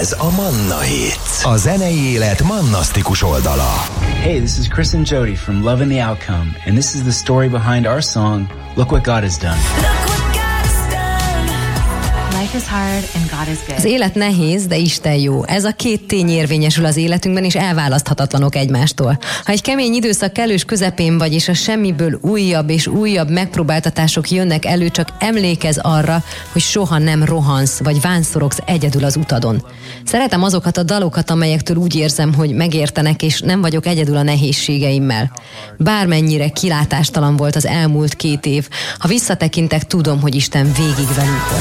Ez a Manna Hits, a zenei élet mannasztikus oldala. Hey, this is Chris and Jody from Loving the Outcome, and this is the story behind our song, Look What God Has Done. Az élet nehéz, de Isten jó. Ez a két tény érvényesül az életünkben, és elválaszthatatlanok egymástól. Ha egy kemény időszak kellős közepén vagy, és a semmiből újabb és újabb megpróbáltatások jönnek elő, csak emlékezz arra, hogy soha nem rohansz, vagy vánszorogsz egyedül az utadon. Szeretem azokat a dalokat, amelyektől úgy érzem, hogy megértenek, és nem vagyok egyedül a nehézségeimmel. Bármennyire kilátástalan volt az elmúlt 2 év, ha visszatekintek, tudom, hogy Isten végig velünk volt.